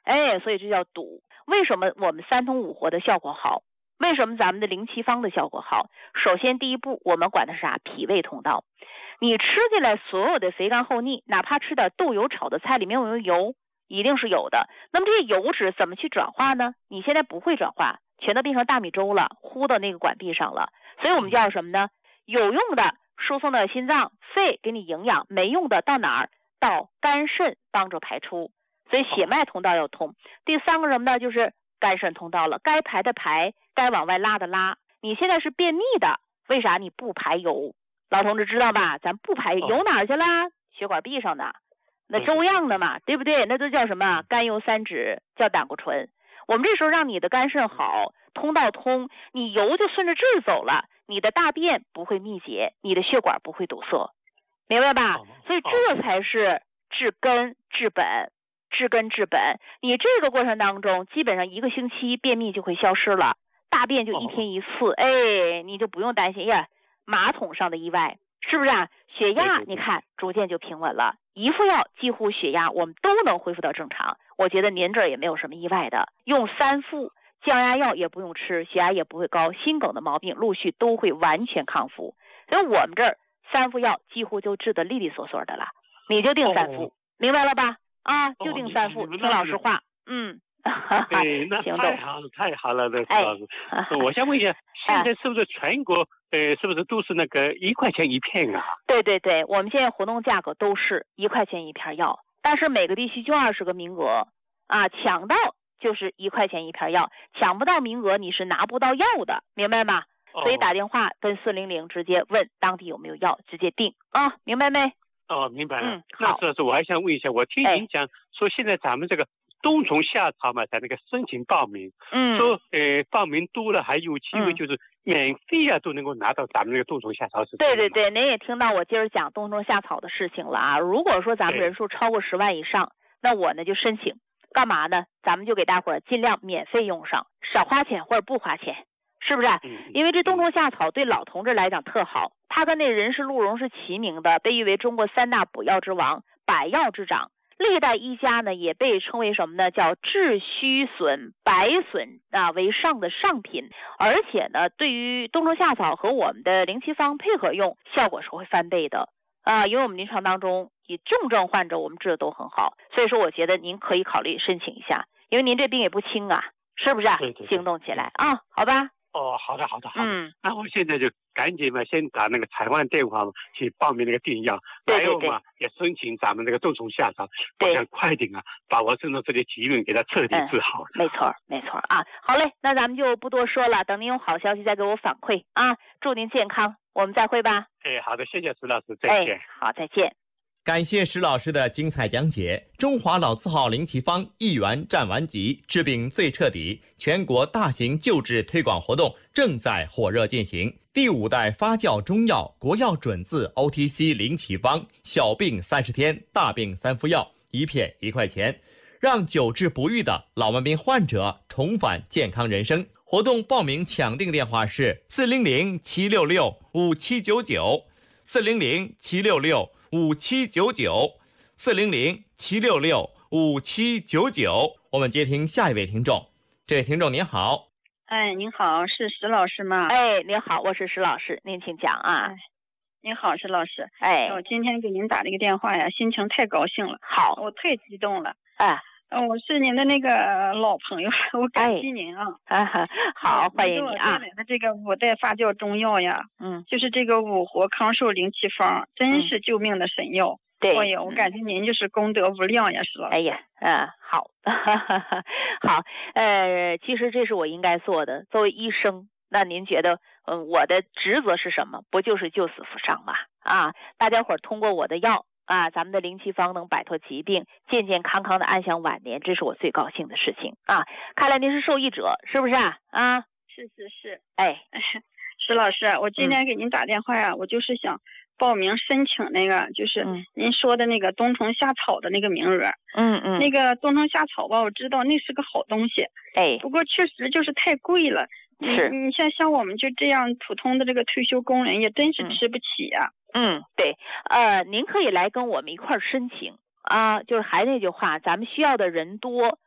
所以这叫赌。为什么我们三通五活的效果好？为什么咱们的灵气方的效果好？首先第一步我们管的是啥？脾胃通道。你吃进来所有的肥甘厚腻，哪怕吃点豆油炒的菜里面有没有油？一定是有的。那么这些油脂怎么去转化呢？你现在不会转化，全都变成大米粥了，糊到那个管壁上了。所以我们叫什么呢？有用的输送到心脏肺给你营养，没用的到哪儿？到肝肾帮助排出。所以血脉通道要通。第三个什么呢？就是肝肾通道了，该排的排，该往外拉的拉。你现在是便秘的，为啥你不排油？老同志知道吧？咱不排油哪儿去了？血管壁上的，那粥样的嘛，对不对？那都叫什么？甘油三酯，叫胆固醇。我们这时候让你的肝肾好，通道通，你油就顺着这儿走了，你的大便不会秘结，你的血管不会堵塞，明白吧？所以这才是治根治本。治根治本，你这个过程当中，基本上1个星期便秘就会消失了，大便就1天1次，你就不用担心呀，马桶上的意外，是不是啊？血压你看逐渐就平稳了，一副药几乎血压我们都能恢复到正常。我觉得您这儿也没有什么意外的，用3副降压药也不用吃，血压也不会高，心梗的毛病陆续都会完全康复。所以我们这儿3副药几乎就治得利利索索的了，你就定3副，明白了吧？就定3副，听老师话。 那太好了，太好了，那老师。我想问一下，现在是不是全国是不是都是那个1块钱1片啊？ 对对对，我们现在活动价格都是1块钱1片药，但是每个地区就20个名额抢到就是1块钱1片药，抢不到名额你是拿不到药的，明白吗？所以打电话跟400直接问当地有没有药，直接订明白没？ 明白了。那是我还想问一下，我听您讲说现在咱们这个冬虫夏草嘛，在那个申请报名，说报名多了还有机会就是免费都能够拿到咱们这个冬虫夏草是。 对对对，您也听到我今儿讲冬虫夏草的事情了啊。如果说咱们人数超过10万以上，那我呢就申请，干嘛呢？咱们就给大伙儿尽量免费用上，少花钱或者不花钱。是不是？因为这冬虫夏草对老同志来讲特好，它跟那人参鹿茸是齐名的，被誉为中国3大补药之王，百药之长。历代医家呢也被称为什么呢？叫治虚损、百损为上的上品。而且呢，对于冬虫夏草和我们的灵气方配合用，效果是会翻倍的因为我们临床当中以重症患者我们治的都很好，所以说我觉得您可以考虑申请一下，因为您这病也不轻啊，是不是？ 对对对， 行动起来好吧。 好的。那我现在就赶紧先打那个台湾电话去报名那个订药，还有也申请咱们那个冬虫夏草，我想快点把我身上这些疾病给它彻底治好。 没错好嘞，那咱们就不多说了，等您有好消息再给我反馈祝您健康，我们再会吧。 好的，谢谢石老师，再见。 好，再见。 感谢石老师的精彩讲解。中华老字号灵气方1元占完吉，治病最彻底，全国大型救治推广活动正在火热进行。第5代发酵中药国药准字 OTC 灵气方，小病30天，大病3副药，1片1块钱，让久治不愈的老慢病患者重返健康人生。活动报名抢订电话是400-766-5799，400-766-5799，我们接听下一位听众。这位听众您好。 您好，是石老师吗？ 您好，我是石老师，您请讲您好，石老师。我今天给您打这个电话呀，心情太高兴了。 好， 我太激动了。我是您的那个老朋友，我感激您好，欢迎你带来的这个5代发酵中药呀，就是这个5活康寿灵气方，真是救命的神药。 对， 我感觉您就是功德无量呀，石老师。 好，好，其实这是我应该做的，作为医生，那您觉得，我的职责是什么？不就是救死扶伤吗？大家伙通过我的药。咱们的灵气方能摆脱疾病，健健康康的安享晚年，这是我最高兴的事情看来您是受益者，是不是是。石老师，我今天给您打电话呀，我就是想报名申请那个，就是您说的那个冬虫夏草的那个名额。那个冬虫夏草吧，我知道那是个好东西，不过确实就是太贵了。你像我们就这样普通的这个退休工人，也真是吃不起呀。 对，您可以来跟我们一块儿申请就是还那句话，咱们需要的人多，